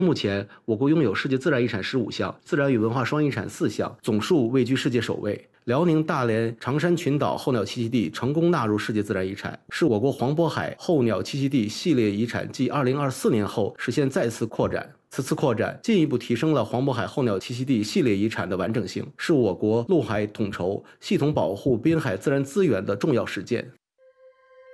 目前，我国拥有世界自然遗产15项，自然与文化双遗产4项，总数位居世界首位。辽宁大连长山群岛候鸟栖息地成功纳入世界自然遗产，是我国黄渤海候鸟栖息地系列遗产继2024年后实现再次扩展。此次扩展进一步提升了黄渤海候鸟栖息地系列遗产的完整性，是我国陆海统筹、系统保护滨海自然资源的重要实践。